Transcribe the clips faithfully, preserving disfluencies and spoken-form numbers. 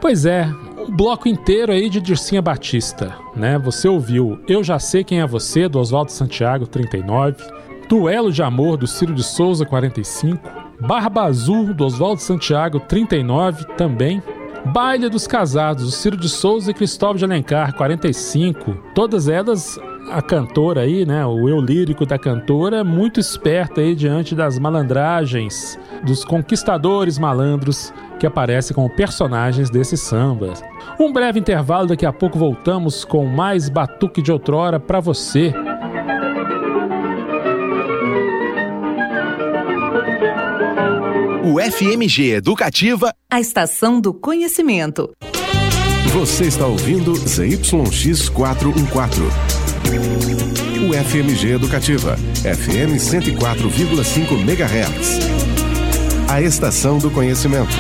Pois é, um bloco inteiro aí de Dircinha Batista, né? Você ouviu Eu Já Sei Quem É Você, do Oswaldo Santiago, trinta e nove, Duelo de Amor, do Ciro de Souza, quarenta e cinco, Barba Azul, do Oswaldo Santiago, trinta e nove também, Baile dos Casados, do Ciro de Souza e Cristóvão de Alencar, quarenta e cinco, todas elas a cantora aí, né, o eu lírico da cantora, muito esperta aí diante das malandragens dos conquistadores malandros que aparecem como personagens desses sambas. Um breve intervalo, daqui a pouco voltamos com mais Batuque de Outrora pra você. O F M G Educativa, a estação do conhecimento. Você está ouvindo Z Y X quatrocentos e quatorze. O F M G Educativa, F M cento e quatro vírgula cinco megahertz. A estação do conhecimento.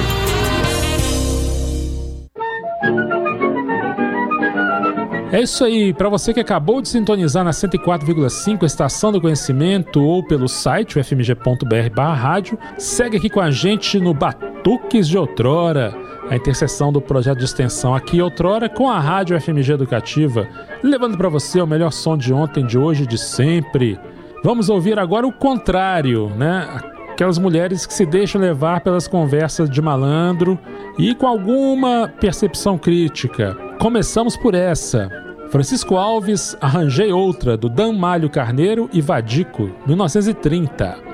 É isso aí, para você que acabou de sintonizar na cento e quatro vírgula cinco, Estação do Conhecimento, ou pelo site, f m g ponto b r barra rádio, segue aqui com a gente no Batuques de Outrora, a interseção do projeto de extensão Aqui Outrora com a Rádio F M G Educativa, levando para você o melhor som de ontem, de hoje e de sempre. Vamos ouvir agora o contrário, né? Aquelas mulheres que se deixam levar pelas conversas de malandro e com alguma percepção crítica. Começamos por essa. Francisco Alves, Arranjei Outra, do Dan Malho Carneiro e Vadico, mil novecentos e trinta.